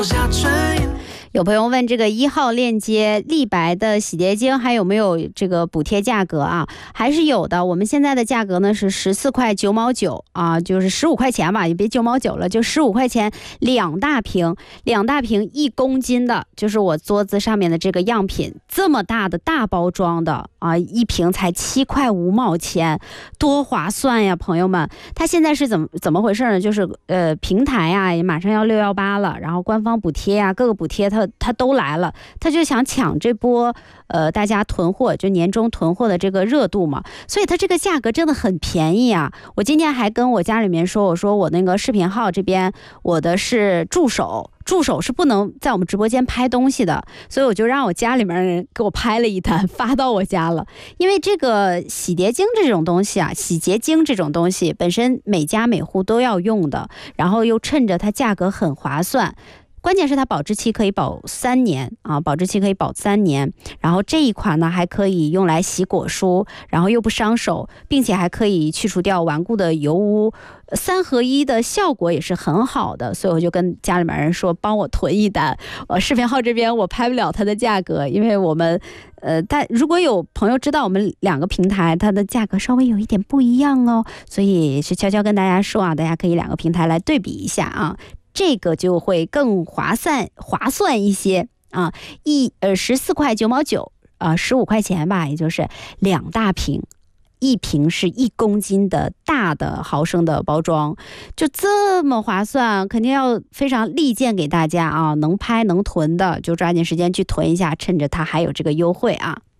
有朋友问这个1号链接立白的洗洁精还有没有这个补贴价格啊？还是有的。我们现在的价格呢是14块9毛9啊，就是15块钱吧，也别9毛9了，就15块钱2大瓶1公斤的，就是我桌子上面的这个样品，这么大的大包装的啊，一瓶才7块5毛钱，多划算呀，朋友们！它现在是怎么回事呢？就是平台啊，也马上要618了，然后官方补贴啊，各个补贴它都来了，他就想抢这波大家囤货，就年终囤货的这个热度嘛，所以它这个价格真的很便宜啊！我今天还跟我家里面说，我说我那个视频号这边我的是助手是不能在我们直播间拍东西的，所以我就让我家里面人给我拍了一单发到我家了。因为这个洗洁精这种东西本身每家每户都要用的，然后又趁着它价格很划算，关键是它保质期可以保3年啊，然后这一款呢还可以用来洗果蔬，然后又不伤手，并且还可以去除掉顽固的油污，3合1的效果也是很好的，所以我就跟家里面人说帮我囤一单。视频号这边我拍不了它的价格，因为我们但如果有朋友知道我们2个平台它的价格稍微有一点不一样哦，所以是悄悄跟大家说啊，大家可以2个平台来对比一下啊，这个就会更划算一些啊，14块9毛9啊，15块钱吧，也就是2大瓶。一瓶是1公斤的大的毫升的包装，就这么划算，肯定要非常力荐给大家啊！能拍能囤的就抓紧时间去囤一下，趁着它还有这个优惠啊！